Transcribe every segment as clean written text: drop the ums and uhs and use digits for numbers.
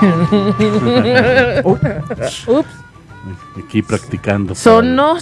Ups. Aquí practicando. Sonó.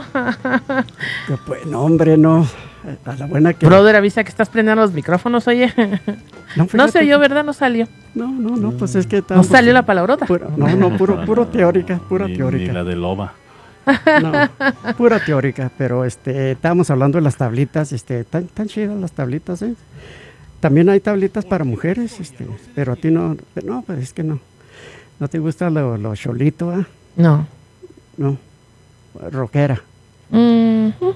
Pues no, hombre, no. A la buena que... Brother, avisa que estás prendiendo los micrófonos, oye. No se oyó, ¿verdad? No salió. No, pues es que... No salió la palabrota. Puro teórica, Ni teórica. la de loba. No, pura teórica, pero estábamos hablando de las tablitas, tan chidas las tablitas, ¿eh? También hay tablitas para mujeres, pero a ti no, pues es que no te gusta lo cholito, ¿eh? No. Rockera. Uh-huh.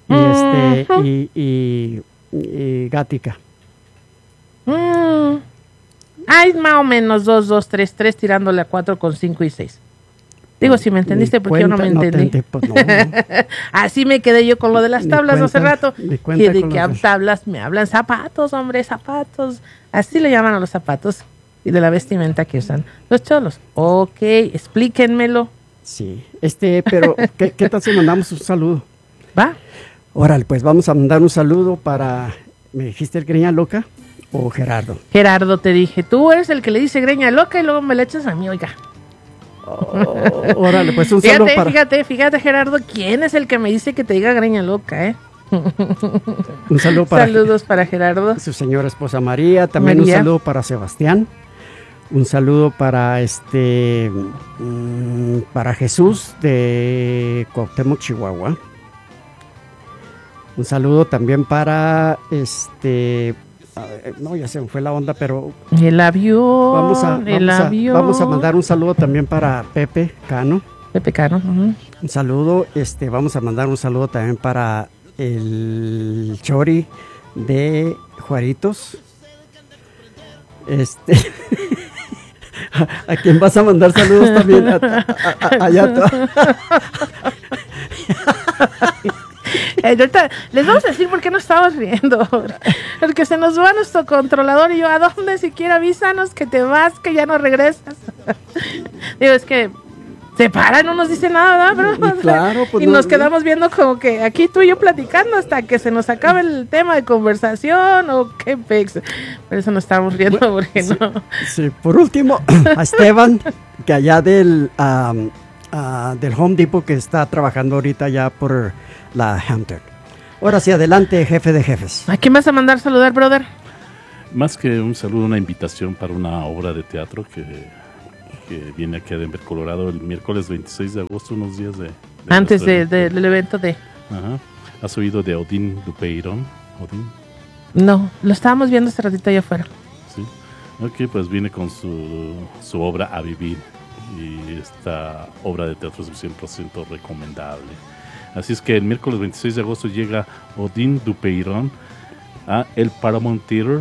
Y gática. Hay más o menos 2, 2, 3, 3 tirándole a 4 con 5 y 6. Digo, si me entendiste, porque yo no me entendí. Pues no. Así me quedé yo con lo de las tablas hace rato. Y de que tablas me hablan zapatos, hombre, zapatos. Así le llaman a los zapatos y de la vestimenta que usan los cholos. Ok, explíquenmelo. Sí, pero ¿qué tal si mandamos un saludo? ¿Va? Órale, pues vamos a mandar un saludo para, ¿me dijiste el Greña Loca o Gerardo? Gerardo, te dije, tú eres el que le dice Greña Loca y luego me le echas a mí, oiga. Órale, pues un saludo para... Fíjate, Gerardo, ¿quién es el que me dice que te diga Greña Loca, Un saludo para... Saludos para Gerardo. Su señora esposa María, también María. Un saludo para Sebastián. Un saludo para para Jesús de Cuauhtémoc, Chihuahua. Un saludo también para no, ya se me fue la onda, pero el avión. Vamos a mandar un saludo también para Pepe Cano. Uh-huh. Un saludo, vamos a mandar un saludo también para el Chori de Juaritos. ¿A quién vas a mandar saludos también? Allá. Ahorita les vamos a decir por qué nos estamos riendo. Porque se nos va nuestro controlador y yo, ¿a dónde? Siquiera avísanos que te vas, que ya no regresas. Digo, es que se para, no nos dice nada, ¿verdad, bro? Claro, pues y nos quedamos viendo como que aquí tú y yo platicando hasta que se nos acabe el tema de conversación o qué pex. Por eso nos estamos riendo, porque sí, no. Sí, por último, a Esteban, que allá del Home Depot, que está trabajando ahorita ya por la Hampton. Ahora sí, adelante, jefe de jefes. ¿A quién vas a mandar saludar, brother? Más que un saludo, una invitación para una obra de teatro que viene aquí a Denver, Colorado, el miércoles 26 de agosto, unos días antes del evento de... Ajá. ¿Has oído de Odín Dupeyron? ¿Odín? No, lo estábamos viendo este ratito allá afuera. Sí. Ok, pues viene con su obra A Vivir. Y esta obra de teatro es 100% recomendable. Así es que el miércoles 26 de agosto llega Odín Dupeyron a el Paramount Theater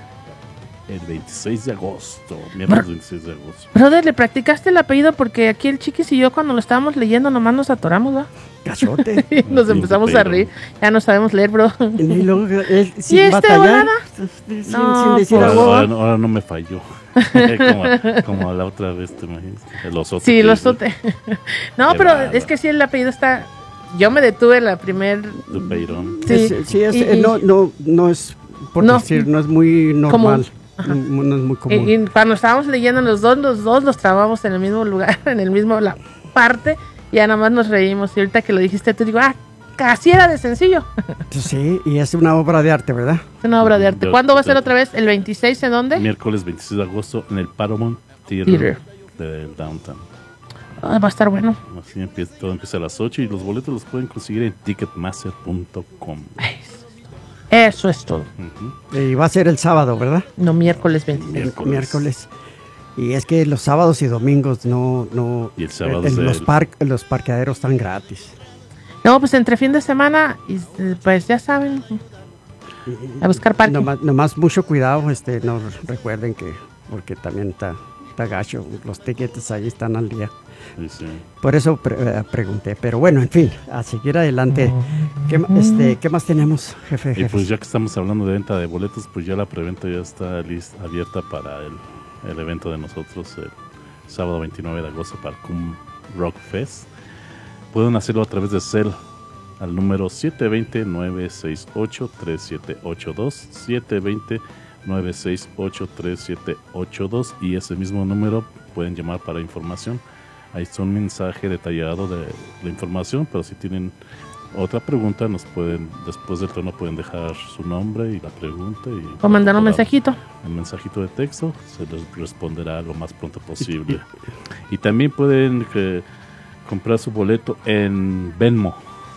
el 26 de agosto. Miércoles 26 de agosto. Brother, ¿le practicaste el apellido? Porque aquí el Chiquis y yo cuando lo estábamos leyendo nomás nos atoramos, ¿va? Cachote. Nos empezamos a reír. Ya no sabemos leer, bro. Y luego sin batallar, sin decir algo. Ahora no me falló. como la otra vez, ¿te imaginas? Los otros. Sí, los otros. No, pero bárbaro. Es que sí, el apellido está... Yo me detuve en la primer... Dupeyron. Sí, no es, por decir, no es muy normal. No es muy común. Y cuando estábamos leyendo los dos los trabamos en el mismo lugar, en el mismo la parte, y ya nada más nos reímos. Y ahorita que lo dijiste tú, digo, casi era de sencillo. Sí, y es una obra de arte, ¿verdad? Es una obra de arte. ¿Cuándo va a ser otra vez? ¿El 26 en dónde? Miércoles 26 de agosto en el Paramount Theater de Downtown. Va a estar bueno. Así todo empieza a las 8 y los boletos los pueden conseguir en ticketmaster.com. Eso es todo. Uh-huh. Y va a ser el sábado, ¿verdad? No, miércoles 26. Miércoles. Y es que los sábados y domingos no y el sábado los parqueaderos están gratis. No, pues entre fin de semana, pues ya saben, a buscar parking. Nomás mucho cuidado, no recuerden que, porque también está gacho, los tickets ahí están al día. Sí. Por eso pregunté, pero bueno, en fin, a seguir adelante. ¿Qué más tenemos, jefe? Y pues ya que estamos hablando de venta de boletos, pues ya la preventa ya está abierta para el evento de nosotros el sábado 29 de agosto para Cum Rock Fest. Pueden hacerlo a través de Cell al número 720-968-3782, 968-3782 y ese mismo número pueden llamar para información. Ahí está un mensaje detallado de la información, pero si tienen otra pregunta, nos pueden, después del tono, pueden dejar su nombre y la pregunta. O mandar un mensajito. Un mensajito de texto, se les responderá lo más pronto posible. Y también pueden comprar su boleto en Venmo,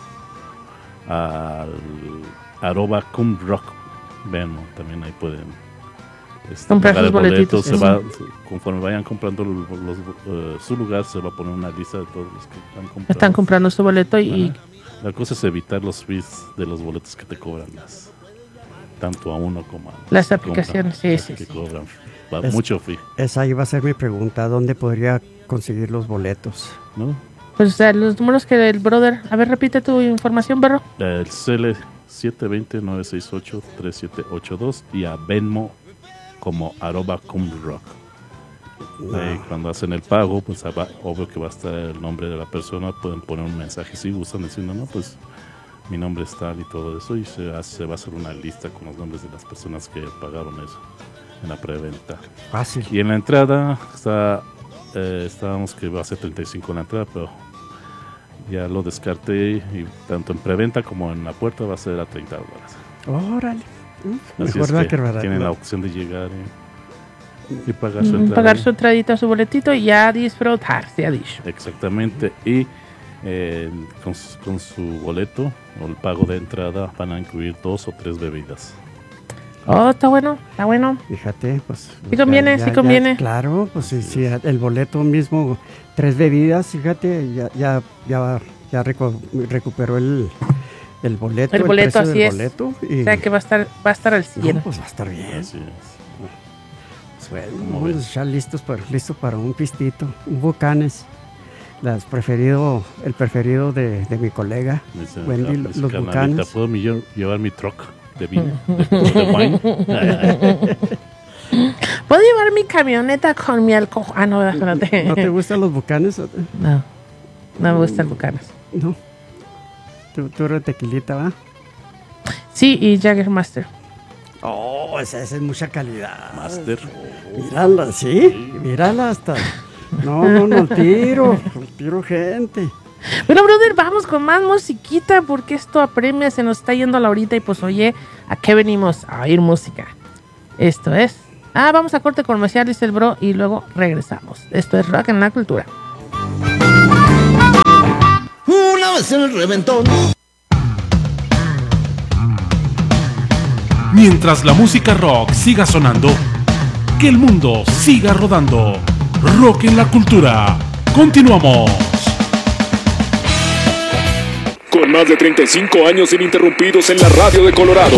al @cumrock Venmo. También ahí pueden comprar sus boletitos. Conforme vayan comprando su lugar, se va a poner una lista de todos los que están comprando su boleto y... La cosa es evitar los fees de los boletos que te cobran tanto a uno como a las aplicaciones, que cobran mucho fee. Esa iba a ser mi pregunta, ¿dónde podría conseguir los boletos? ¿No? Pues los números que el brother... A ver, repite tu información, Berro. El CL 720-968-3782 y a Venmo como @cumrock. Cuando hacen el pago, pues obvio que va a estar el nombre de la persona. Pueden poner un mensaje si gustan, diciendo, no, pues mi nombre es tal y todo eso, y se va a hacer una lista con los nombres de las personas que pagaron eso en la preventa. Fácil. Y en la entrada estábamos que va a ser 35 en la entrada, pero ya lo descarté, y tanto en preventa como en la puerta va a ser a $30. Órale. Así Mejor es que tienen la opción de llegar y pagar su entrada. Pagar su entradita, su boletito y ya disfrutar, se ha dicho. Exactamente. Y con su boleto o el pago de entrada van a incluir 2 o 3 bebidas. Oh, está bueno. Fíjate, pues... Sí conviene. Claro, pues si el boleto mismo, 3 bebidas, fíjate, ya recuperó el boleto. El boleto, precio así del es. Boleto, y, o sea que va a estar al 100. No, pues va a estar bien. Así es. Bueno, vamos ya listo para un pistito, un Bucanes. El preferido de mi colega Wendy, los Bucanes. ¿Puedo llevar mi truck de vino? de wine? ¿Puedo llevar mi camioneta con mi alcohol? Ah, no, espérate. ¿No te gustan los Bucanes? No me gustan Bucanes. No. ¿Tú eres tequilita, va? Sí, y Jägermeister. Oh, esa es mucha calidad. Master. Mírala, ¿sí? Mírala hasta... No, tiro gente. Bueno, brother, vamos con más musiquita porque esto apremia, se nos está yendo a la horita y pues oye, ¿a qué venimos? A oír música. Esto es... vamos a corte comercial, dice el bro, y luego regresamos. Esto es Rock en la Cultura. Una vez en el reventón. Mientras la música rock siga sonando, que el mundo siga rodando. Rock en la Cultura. Continuamos. Con más de 35 años ininterrumpidos en la radio de Colorado.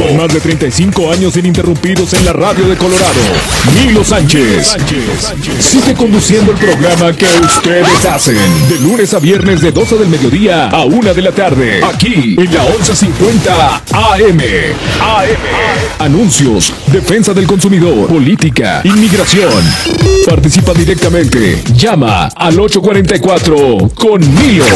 Milo Sánchez. Sigue conduciendo el programa que ustedes hacen. De lunes a viernes de 12 del mediodía a 1 de la tarde. Aquí en la 1150 AM. Anuncios, defensa del consumidor, política, inmigración. Participa directamente. Llama al 844 con Milo.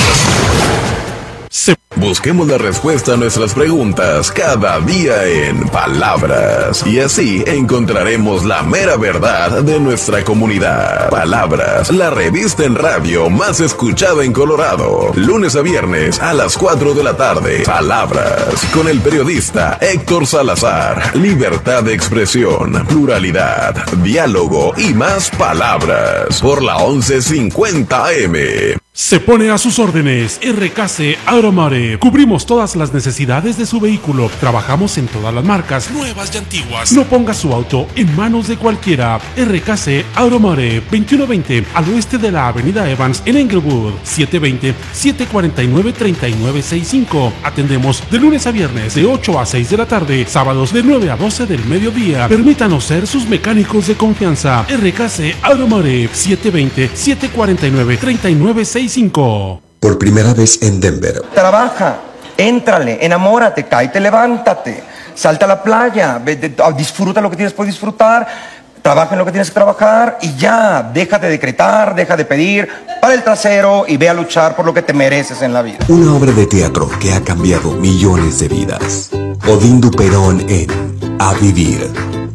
Busquemos la respuesta a nuestras preguntas cada día en Palabras, y así encontraremos la mera verdad de nuestra comunidad. Palabras, la revista en radio más escuchada en Colorado. Lunes a viernes a las 4 de la tarde. Palabras, con el periodista Héctor Salazar. Libertad de expresión, pluralidad, diálogo y más palabras. Por la 1150 AM. Se pone a sus órdenes RKC Aeromare. Cubrimos todas las necesidades de su vehículo. Trabajamos en todas las marcas, nuevas y antiguas. No ponga su auto en manos de cualquiera. RKC Aeromare, 2120 al oeste de la avenida Evans en Englewood. 720-749-3965. Atendemos de lunes a viernes de 8 a 6 de la tarde. Sábados de 9 a 12 del mediodía. Permítanos ser sus mecánicos de confianza. RKC Aeromare, 720-749-3965. Por primera vez en Denver. Trabaja, éntrale, enamórate, cáete, levántate, salta a la playa, disfruta lo que tienes por disfrutar, trabaja en lo que tienes que trabajar y ya, deja de decretar, deja de pedir, para el trasero y ve a luchar por lo que te mereces en la vida. Una obra de teatro que ha cambiado millones de vidas. Odín Duperón en A Vivir.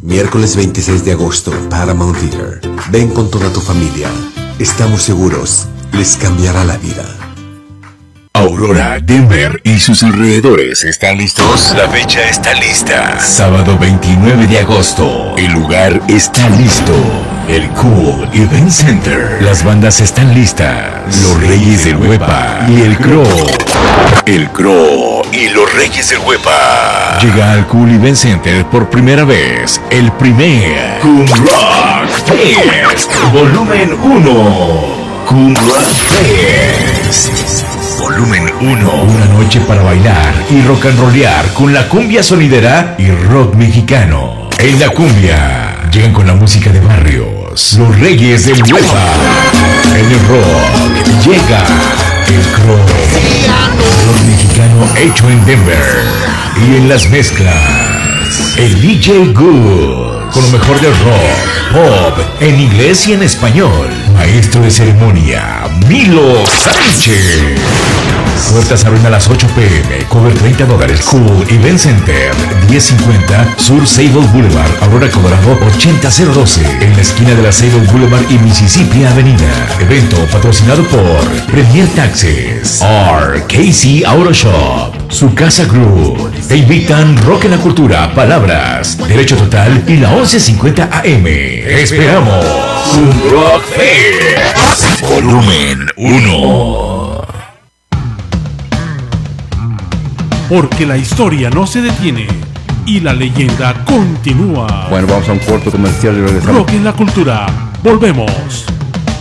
Miércoles 26 de agosto, Paramount Theater. Ven con toda tu familia. Estamos seguros, les cambiará la vida. Aurora, Denver y sus alrededores están listos. La fecha está lista. Sábado 29 de agosto. El lugar está listo. El Cool Event Center. Las bandas están listas. Los Reyes del Huepa y el Crow. El Crow y los Reyes del Huepa. Llega al Cool Event Center por primera vez. El primer Cool Rock Fest. Volumen 1. Cool Rock Fest. Volumen 1. Una noche para bailar y rock and rollear con la cumbia sonidera y rock mexicano. En la cumbia llegan con la música de barrios, los Reyes del Huepa. En el rock llega el Crow, rock mexicano hecho en Denver. Y en las mezclas, el DJ Good, con lo mejor del rock, pop, en inglés y en español. Maestro de ceremonia, Milo Sánchez. Puertas abren a las 8 p.m. Cover $30. Cool Event Center, 1050 Sur Sable Boulevard, Aurora, Colorado, 80012. En la esquina de la Sable Boulevard y Mississippi Avenida. Evento patrocinado por Premier Taxes, RKC Auto Shop, Su Casa Group. Te invitan Rock en la Cultura, Palabras, Derecho Total y la 1150 AM. Esperamos. Un Rock Fest. Volumen 1. Porque la historia no se detiene y la leyenda continúa. Bueno, vamos a un corto comercial y regresamos. Rock en la Cultura. Volvemos.